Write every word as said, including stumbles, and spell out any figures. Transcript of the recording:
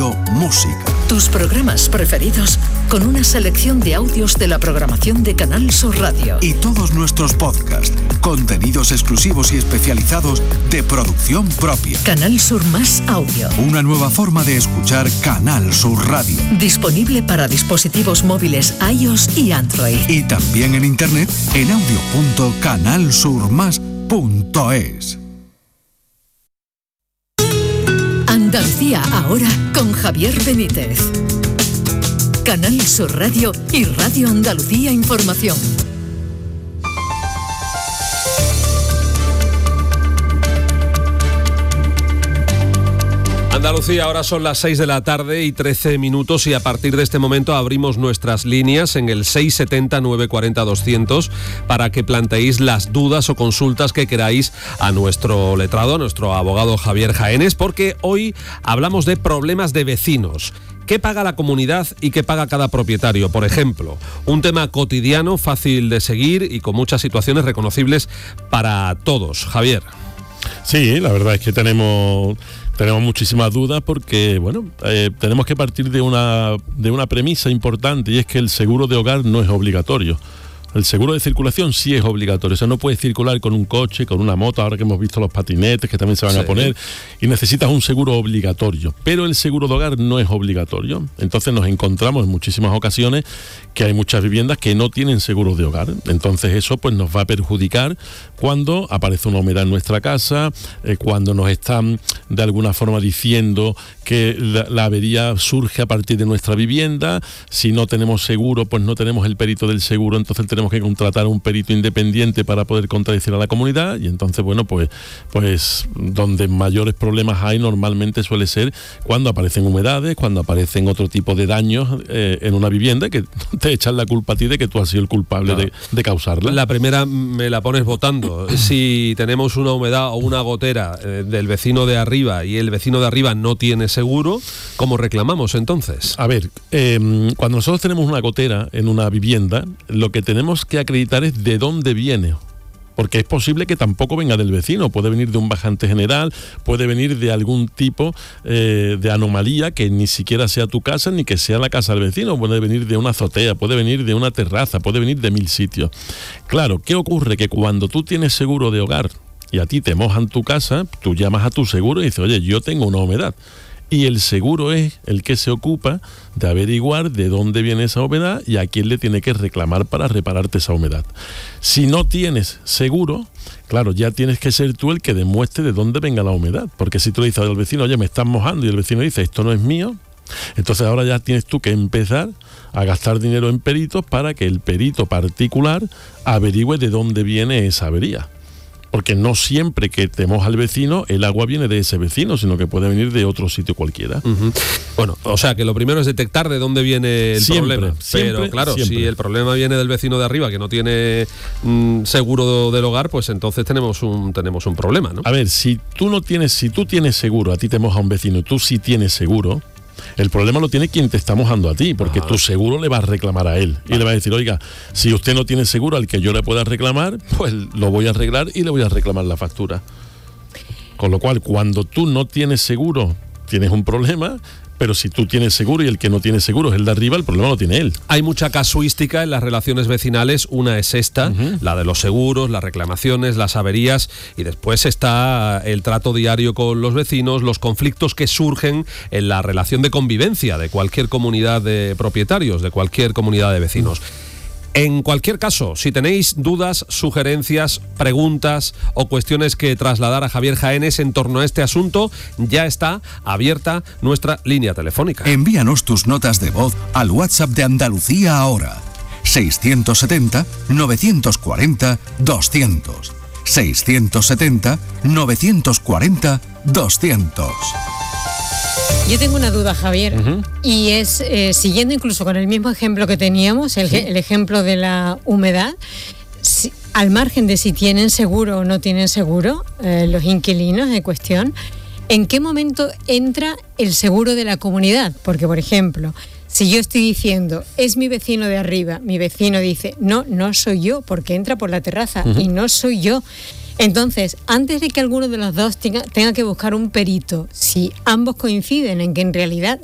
Radio Música. Tus programas preferidos con una selección de audios de la programación de Canal Sur Radio. Y todos nuestros podcasts, contenidos exclusivos y especializados de producción propia. Canal Sur Más Audio. Una nueva forma de escuchar Canal Sur Radio. Disponible para dispositivos móviles iOS y Android. Y también en internet en audio punto canal sur más punto es. Andalucía ahora con Javier Benítez. Canal Sur Radio y Radio Andalucía Información. Andalucía, ahora son las seis de la tarde y trece minutos y a partir de este momento abrimos nuestras líneas en el seis setenta, nueve cuarenta, doscientos para que planteéis las dudas o consultas que queráis a nuestro letrado, a nuestro abogado Javier Jaénes, porque hoy hablamos de problemas de vecinos. ¿Qué paga la comunidad y qué paga cada propietario? Por ejemplo, un tema cotidiano, fácil de seguir y con muchas situaciones reconocibles para todos. Javier. Sí, la verdad es que tenemos... Tenemos muchísimas dudas porque, bueno, eh, tenemos que partir de una, de una premisa importante, y es que el seguro de hogar no es obligatorio. El seguro de circulación sí es obligatorio. O sea, no puedes circular con un coche, con una moto, ahora que hemos visto los patinetes que también se van sí. a poner, y necesitas un seguro obligatorio. Pero el seguro de hogar no es obligatorio. Entonces nos encontramos en muchísimas ocasiones que hay muchas viviendas que no tienen seguro de hogar. Entonces eso pues nos va a perjudicar cuando aparece una humedad en nuestra casa, eh, cuando nos están de alguna forma diciendo que la, la avería surge a partir de nuestra vivienda. Si no tenemos seguro, pues no tenemos el perito del seguro, entonces tenemos que contratar a un perito independiente para poder contradecir a la comunidad, y entonces, bueno, pues, pues donde mayores problemas hay normalmente suele ser cuando aparecen humedades, cuando aparecen otro tipo de daños eh, en una vivienda que te echan la culpa a ti de que tú has sido el culpable claro. de, de causarla. La primera me la pones votando. Si tenemos una humedad o una gotera eh, del vecino de arriba y el vecino de arriba no tiene seguro, ¿cómo reclamamos entonces? A ver, eh, cuando nosotros tenemos una gotera en una vivienda, lo que tenemos que acreditar es de dónde viene, porque es posible que tampoco venga del vecino, puede venir de un bajante general, puede venir de algún tipo eh, de anomalía que ni siquiera sea tu casa ni que sea la casa del vecino, puede venir de una azotea, puede venir de una terraza, puede venir de mil sitios. Claro, ¿qué ocurre? Que cuando tú tienes seguro de hogar y a ti te mojan tu casa, tú llamas a tu seguro y dices, oye, yo tengo una humedad. Y el seguro es el que se ocupa de averiguar de dónde viene esa humedad y a quién le tiene que reclamar para repararte esa humedad. Si no tienes seguro, claro, ya tienes que ser tú el que demuestre de dónde venga la humedad. Porque si tú le dices al vecino, oye, me estás mojando, y el vecino dice, esto no es mío, entonces ahora ya tienes tú que empezar a gastar dinero en peritos para que el perito particular averigüe de dónde viene esa avería. Porque no siempre que te moja el vecino, el agua viene de ese vecino, sino que puede venir de otro sitio cualquiera. Uh-huh. Bueno, o sea que lo primero es detectar de dónde viene el siempre, problema. Siempre, Pero claro, siempre. si el problema viene del vecino de arriba, que no tiene mm, seguro del hogar, pues entonces tenemos un, tenemos un problema, ¿no? A ver, si tú no tienes, si tú tienes seguro, a ti te moja un vecino y tú sí tienes seguro, el problema lo tiene quien te está mojando a ti, porque Ajá. tu seguro le va a reclamar a él. Y le va a decir, oiga, si usted no tiene seguro al que yo le pueda reclamar, pues lo voy a arreglar y le voy a reclamar la factura. Con lo cual, cuando tú no tienes seguro, tienes un problema, pero si tú tienes seguro y el que no tiene seguro es el de arriba, el problema lo tiene él. Hay mucha casuística en las relaciones vecinales. Una es esta, uh-huh. la de los seguros, las reclamaciones, las averías, y después está el trato diario con los vecinos, los conflictos que surgen en la relación de convivencia de cualquier comunidad de propietarios, de cualquier comunidad de vecinos. En cualquier caso, si tenéis dudas, sugerencias, preguntas o cuestiones que trasladar a Javier Jaénes en torno a este asunto, ya está abierta nuestra línea telefónica. Envíanos tus notas de voz al WhatsApp de Andalucía ahora. seiscientos setenta, novecientos cuarenta, doscientos. seiscientos setenta, novecientos cuarenta, doscientos. Yo tengo una duda, Javier, uh-huh. y es, eh, siguiendo incluso con el mismo ejemplo que teníamos, el, sí. el ejemplo de la humedad, si, al margen de si tienen seguro o no tienen seguro, eh, los inquilinos en cuestión, ¿en qué momento entra el seguro de la comunidad? Porque, por ejemplo, si yo estoy diciendo, es mi vecino de arriba, mi vecino dice, no, no soy yo, porque entra por la terraza, uh-huh. y no soy yo. Entonces, antes de que alguno de los dos tenga, tenga que buscar un perito, si ambos coinciden en que en realidad